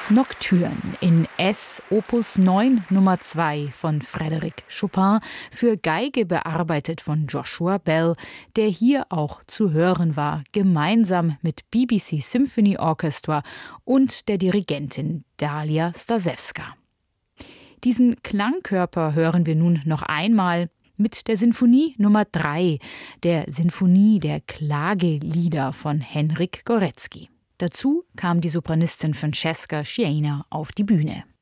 Nocturne in S Opus 9 Nummer 2 von Frédéric Chopin, für Geige bearbeitet von Joshua Bell, der hier auch zu hören war, gemeinsam mit BBC Symphony Orchestra und der Dirigentin Dalia Stasewska. Diesen Klangkörper hören wir nun noch einmal mit der Sinfonie Nummer 3, der Sinfonie der Klagelieder von Henryk Górecki. Dazu kam die Sopranistin Francesca Scianna auf die Bühne.